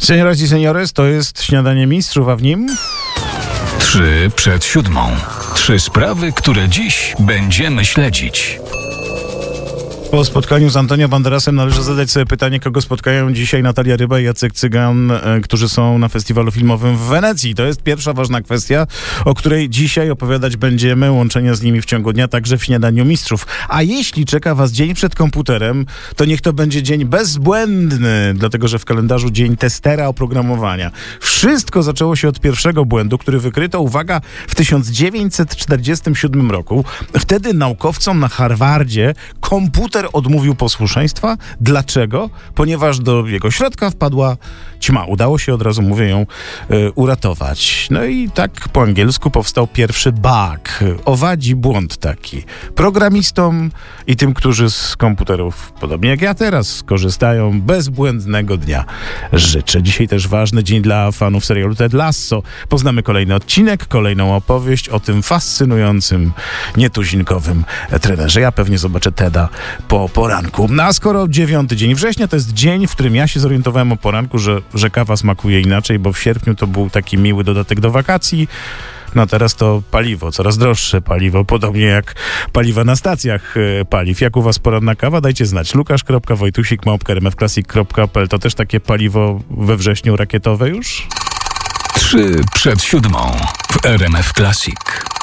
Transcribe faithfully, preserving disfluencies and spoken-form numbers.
Senioras i seniores, to jest Śniadanie Mistrzów, a w nim... Trzy przed siódmą. Trzy sprawy, które dziś będziemy śledzić. Po spotkaniu z Antonio Banderasem należy zadać sobie pytanie, kogo spotkają dzisiaj Natalia Ryba i Jacek Cygan, e, którzy są na festiwalu filmowym w Wenecji. To jest pierwsza ważna kwestia, o której dzisiaj opowiadać będziemy. Łączenia z nimi w ciągu dnia, także w Śniadaniu Mistrzów. A jeśli czeka was dzień przed komputerem, to niech to będzie dzień bezbłędny, dlatego że w kalendarzu dzień testera oprogramowania. Wszystko zaczęło się od pierwszego błędu, który wykryto, uwaga, w tysiąc dziewięćset czterdziestym siódmym roku. Wtedy naukowcom na Harvardzie komputer odmówił posłuszeństwa. Dlaczego? Ponieważ do jego środka wpadła ćma. Udało się, od razu mówię, ją y, uratować. No i tak po angielsku powstał pierwszy bug. Owadzi błąd taki. Programistom i tym, którzy z komputerów, podobnie jak ja teraz, skorzystają, bezbłędnego dnia życzę. Dzisiaj też ważny dzień dla fanów serialu Ted Lasso. Poznamy kolejny odcinek, kolejną opowieść o tym fascynującym, nietuzinkowym trenerze. Ja pewnie zobaczę Teda po poranku. No a skoro dziewiąty dzień września, to jest dzień, w którym ja się zorientowałem o poranku, że, że kawa smakuje inaczej, bo w sierpniu to był taki miły dodatek do wakacji. No teraz to paliwo, coraz droższe paliwo, podobnie jak paliwa na stacjach e, paliw. Jak u was poranna kawa? Dajcie znać. Lukasz kropka wojtusik małpka r m f classic kropka p l. To też takie paliwo we wrześniu rakietowe już? Trzy przed siódmą w R M F Classic.